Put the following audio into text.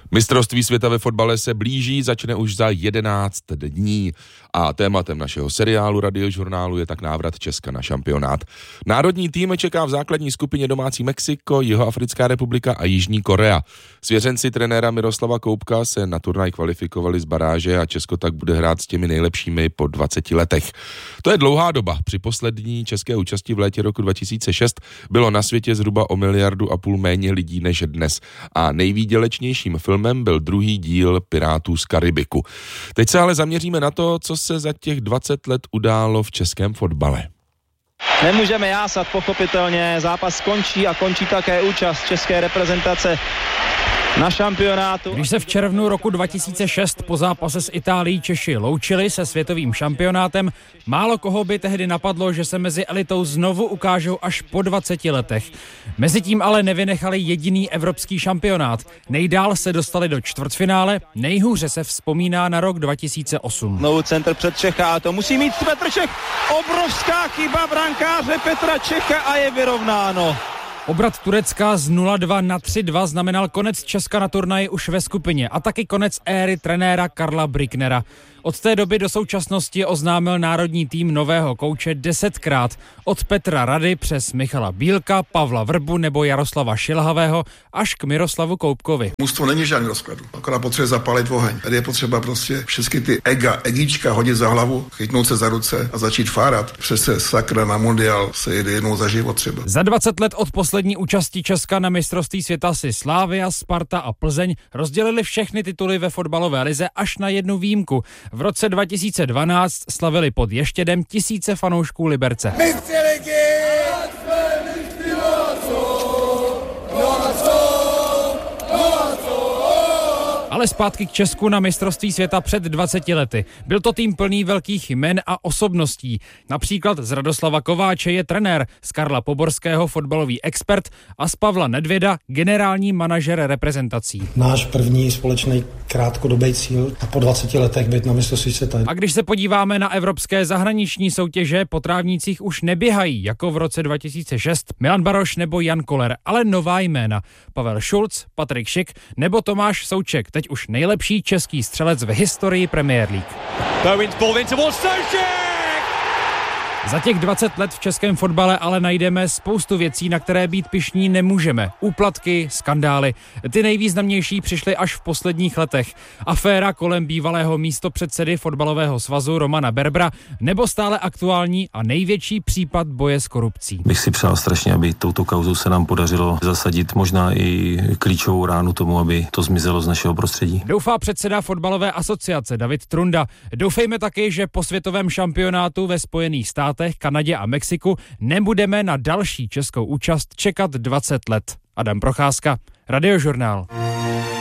Mistrovství světa ve fotbale se blíží, začne už za 11 dní a tématem našeho seriálu Radiožurnálu je tak návrat Česka na šampionát. Národní tým čeká v základní skupině domácí Mexiko, Jihoafrická republika a Jižní Korea. Svěřenci trenéra Miroslava Koubka se na turnaj kvalifikovali z baráže a Česko tak bude hrát s těmi nejlepšími po 20 letech. To je dlouhá doba. Při poslední české účasti v létě roku 2006 bylo na světě zhruba o 1,5 miliardy méně lidí než dnes a nejvýdělečnějším filmem byl druhý díl Pirátů z Karibiku. Teď se ale zaměříme na to, co se za těch 20 let událo v českém fotbale. Nemůžeme jásat, pochopitelně, zápas skončí a končí také účast české reprezentace na šampionátu. Když se v červnu roku 2006 po zápase s Itálií Češi loučili se světovým šampionátem, málo koho by tehdy napadlo, že se mezi elitou znovu ukážou až po 20 letech. Mezitím ale nevynechali jediný evropský šampionát. Nejdál se dostali do čtvrtfinále, nejhůře se vzpomíná na rok 2008. Znovu centr před Čecha a to musí mít Petr Čech. Obrovská chyba brankáře Petra Čecha a je vyrovnáno. Obrat Turecka z 0-2 na 3-2 znamenal konec Česka na turnaji už ve skupině a taky konec éry trenéra Karla Brücknera. Od té doby do současnosti oznámil národní tým nového kouče 10krát. Od Petra Rady přes Michala Bílka, Pavla Vrbu nebo Jaroslava Šilhavého až k Miroslavu Koubkovi. Mužstvo není žádný rozkladu, akorát potřebuje zapálit oheň. Tady je potřeba prostě všechny ty egíčka hodit za hlavu, chytnout se za ruce a začít fárat. Přece sakra na mundial se jede jednou za život třeba. Za 20 let od poslední účasti Česka na mistrovství světa si Slavia, Sparta a Plzeň rozdělili všechny tituly ve fotbalové lize až na jednu výjimku. V roce 2012 slavili pod Ještědem tisíce fanoušků Liberce. Ale zpátky k Česku na mistrovství světa před 20 lety. Byl to tým plný velkých jmen a osobností. Například z Radoslava Kováče je trenér, z Karla Poborského fotbalový expert a z Pavla Nedvěda generální manažer reprezentací. Náš první společný krátkodobý cíl a po 20 letech být na mistrovství světa. A když se podíváme na evropské zahraniční soutěže, po trávnících už neběhají, jako v roce 2006 Milan Baroš nebo Jan Koller, ale nová jména. Pavel Šulc, Patrik Šik nebo Tomáš Souček, teď už nejlepší český střelec v historii Premier League. Za těch 20 let v českém fotbale ale najdeme spoustu věcí, na které být pyšní nemůžeme. Úplatky, skandály. Ty nejvýznamnější přišly až v posledních letech. Aféra kolem bývalého místopředsedy fotbalového svazu Romana Berbra nebo stále aktuální a největší případ boje s korupcí. Bych si přál strašně, aby touto kauzou se nám podařilo zasadit možná i klíčovou ránu tomu, aby to zmizelo z našeho prostředí. Doufá předseda fotbalové asociace David Trunda. Doufejme taky, že po světovém šampionátu ve Spojených státech, Kanadě a Mexiku nebudeme na další českou účast čekat 20 let. Adam Procházka, Radiožurnál.